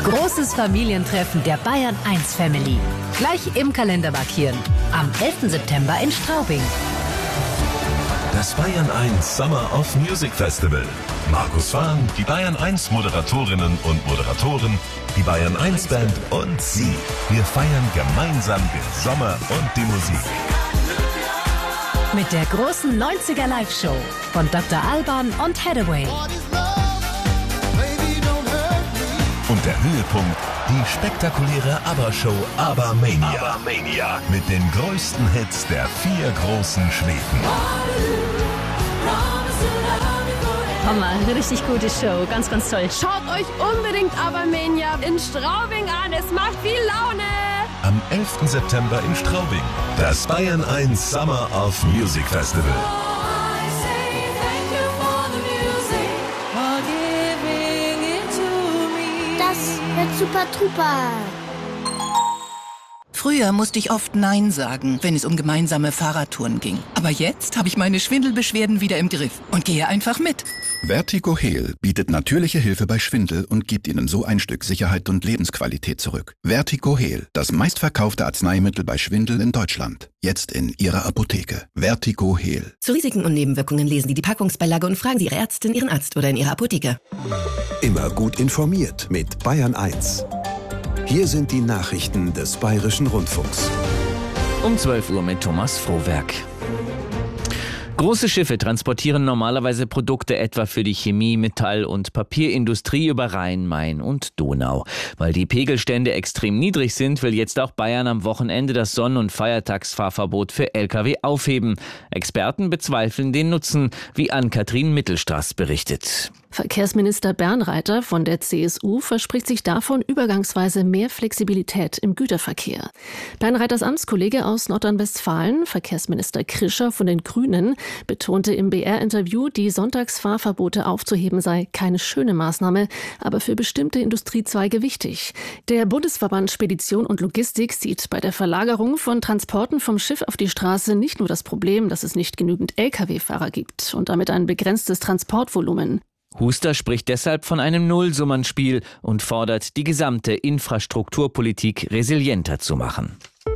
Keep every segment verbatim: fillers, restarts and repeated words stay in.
Großes Familientreffen der Bayern eins Family. Gleich im Kalender markieren. Am elften September in Straubing. Das Bayern eins Summer of Music Festival. Markus Fahn, die Bayern eins Moderatorinnen und Moderatoren, die Bayern eins Band und Sie. Wir feiern gemeinsam den Sommer und die Musik. Mit der großen neunziger Live-Show von Doktor Alban und Hathaway. Und der Höhepunkt, die spektakuläre ABBA-Show ABBA-Mania. ABBA-Mania. Mit den größten Hits der vier großen Schweden. Hammer, eine richtig gute Show, ganz, ganz toll. Schaut euch unbedingt ABBA-Mania in Straubing an, es macht viel Laune. Am elften September in Straubing. Das Bayern eins Summer of Music Festival. Das wird super Trupa. Früher musste ich oft Nein sagen, wenn es um gemeinsame Fahrradtouren ging. Aber jetzt habe ich meine Schwindelbeschwerden wieder im Griff und gehe einfach mit. Vertigo Heal bietet natürliche Hilfe bei Schwindel und gibt Ihnen so ein Stück Sicherheit und Lebensqualität zurück. Vertigo Heal, das meistverkaufte Arzneimittel bei Schwindel in Deutschland. Jetzt in Ihrer Apotheke. Vertigo Heal. Zu Risiken und Nebenwirkungen lesen Sie die Packungsbeilage und fragen Sie Ihre Ärztin, Ihren Arzt oder in Ihrer Apotheke. Immer gut informiert mit Bayern eins. Hier sind die Nachrichten des Bayerischen Rundfunks. Um zwölf Uhr mit Thomas Frohwerk. Große Schiffe transportieren normalerweise Produkte etwa für die Chemie-, Metall- und Papierindustrie über Rhein, Main und Donau. Weil die Pegelstände extrem niedrig sind, will jetzt auch Bayern am Wochenende das Sonn- und Feiertagsfahrverbot für L K W aufheben. Experten bezweifeln den Nutzen, wie Ann-Kathrin Mittelstraß berichtet. Verkehrsminister Bernreiter von der C S U verspricht sich davon übergangsweise mehr Flexibilität im Güterverkehr. Bernreiters Amtskollege aus Nordrhein-Westfalen, Verkehrsminister Krischer von den Grünen, betonte im B R-Interview, die Sonntagsfahrverbote aufzuheben sei keine schöne Maßnahme, aber für bestimmte Industriezweige wichtig. Der Bundesverband Spedition und Logistik sieht bei der Verlagerung von Transporten vom Schiff auf die Straße nicht nur das Problem, dass es nicht genügend L K W-Fahrer gibt und damit ein begrenztes Transportvolumen. Huster spricht deshalb von einem Nullsummenspiel und fordert, die gesamte Infrastrukturpolitik resilienter zu machen.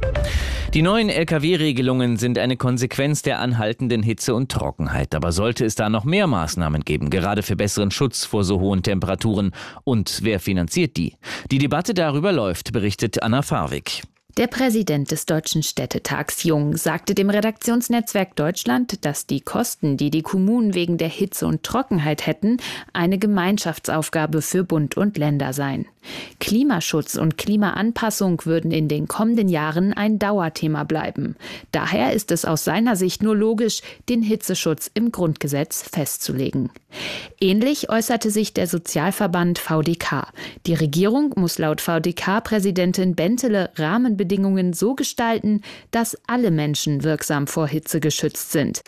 Die neuen L K W-Regelungen sind eine Konsequenz der anhaltenden Hitze und Trockenheit. Aber sollte es da noch mehr Maßnahmen geben, gerade für besseren Schutz vor so hohen Temperaturen? Und wer finanziert die? Die Debatte darüber läuft, berichtet Anna Farwig. Der Präsident des Deutschen Städtetags Jung sagte dem Redaktionsnetzwerk Deutschland, dass die Kosten, die die Kommunen wegen der Hitze und Trockenheit hätten, eine Gemeinschaftsaufgabe für Bund und Länder seien. Klimaschutz und Klimaanpassung würden in den kommenden Jahren ein Dauerthema bleiben. Daher ist es aus seiner Sicht nur logisch, den Hitzeschutz im Grundgesetz festzulegen. Ähnlich äußerte sich der Sozialverband V D K. Die Regierung muss laut V D K-Präsidentin Bentele Rahmenbedingungen so gestalten, dass alle Menschen wirksam vor Hitze geschützt sind.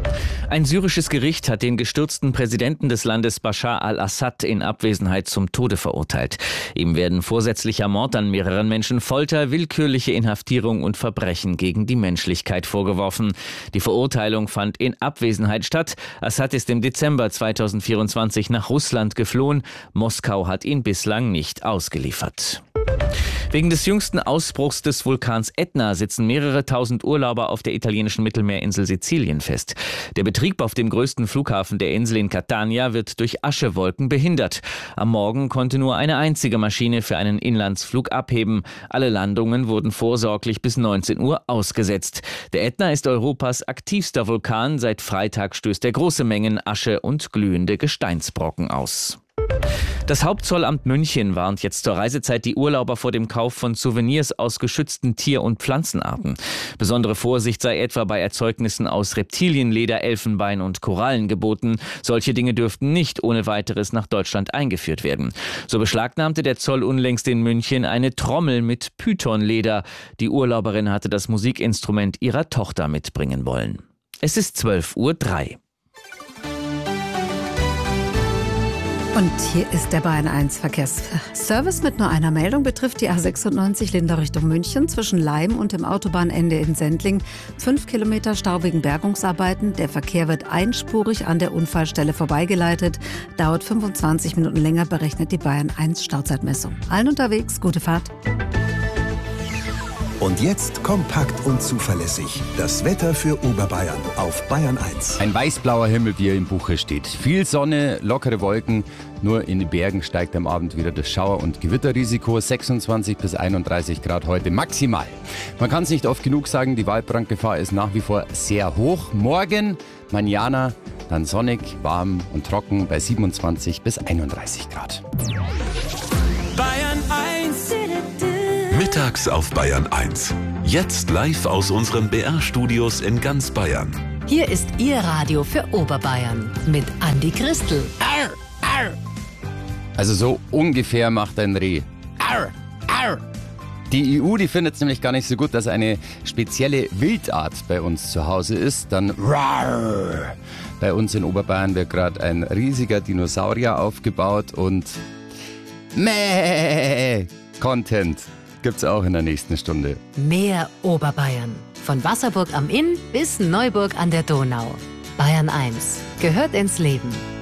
Ein syrisches Gericht hat den gestürzten Präsidenten des Landes Bashar al-Assad in Abwesenheit zum Tode verurteilt. Ihm werden vorsätzlicher Mord an mehreren Menschen, Folter, willkürliche Inhaftierung und Verbrechen gegen die Menschlichkeit vorgeworfen. Die Verurteilung fand in Abwesenheit statt. Assad ist im Dezember zweitausendvierundzwanzig nach Russland geflohen. Moskau hat ihn bislang nicht ausgeliefert. Wegen des jüngsten Ausbruchs des Vulkans Ätna sitzen mehrere tausend Urlauber auf der italienischen Mittelmeerinsel Sizilien fest. Der Betrieb auf dem größten Flughafen der Insel in Catania wird durch Aschewolken behindert. Am Morgen konnte nur eine einzige Maschine für einen Inlandsflug abheben. Alle Landungen wurden vorsorglich bis neunzehn Uhr ausgesetzt. Der Ätna ist Europas aktivster Vulkan. Seit Freitag stößt er große Mengen Asche und glühende Gesteinsbrocken aus. Das Hauptzollamt München warnt jetzt zur Reisezeit die Urlauber vor dem Kauf von Souvenirs aus geschützten Tier- und Pflanzenarten. Besondere Vorsicht sei etwa bei Erzeugnissen aus Reptilienleder, Elfenbein und Korallen geboten. Solche Dinge dürften nicht ohne weiteres nach Deutschland eingeführt werden. So beschlagnahmte der Zoll unlängst in München eine Trommel mit Pythonleder. Die Urlauberin hatte das Musikinstrument ihrer Tochter mitbringen wollen. Es ist zwölf Uhr drei. Und hier ist der Bayern eins Verkehrsservice mit nur einer Meldung. Betrifft die A sechsundneunzig Lindau Richtung München zwischen Leim und dem Autobahnende in Sendling. Fünf Kilometer Stau wegen Bergungsarbeiten. Der Verkehr wird einspurig an der Unfallstelle vorbeigeleitet. Dauert fünfundzwanzig Minuten länger, berechnet die Bayern eins Stauzeitmessung. Allen unterwegs, gute Fahrt. Und jetzt kompakt und zuverlässig. Das Wetter für Oberbayern auf Bayern eins. Ein weißblauer Himmel, wie er im Buche steht. Viel Sonne, lockere Wolken. Nur in den Bergen steigt am Abend wieder das Schauer- und Gewitterrisiko. sechsundzwanzig bis einunddreißig Grad heute maximal. Man kann es nicht oft genug sagen, die Waldbrandgefahr ist nach wie vor sehr hoch. Morgen, manana, dann sonnig, warm und trocken bei siebenundzwanzig bis einunddreißig Grad. Bayern eins. Mittags auf Bayern eins. Jetzt live aus unseren B R-Studios in ganz Bayern. Hier ist Ihr Radio für Oberbayern mit Andi Christel. Arr, arr. Also so ungefähr macht ein Reh. Arr, arr. Die E U, die findet es nämlich gar nicht so gut, dass eine spezielle Wildart bei uns zu Hause ist. Dann rar. Bei uns in Oberbayern wird gerade ein riesiger Dinosaurier aufgebaut und Mäh, Content gibt's auch in der nächsten Stunde. Mehr Oberbayern. Von Wasserburg am Inn bis Neuburg an der Donau. Bayern eins gehört ins Leben.